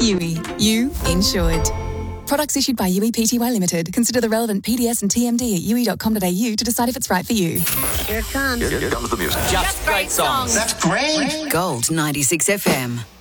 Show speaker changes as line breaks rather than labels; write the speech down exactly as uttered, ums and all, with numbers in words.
U E, you insured. Products issued by U E Pty Limited. Consider the relevant P D S and T M D at u e dot com dot a u to decide if it's right for you.
Here it comes.
Here, here comes the music.
Just great songs.
That's great.
Gold ninety-six F M.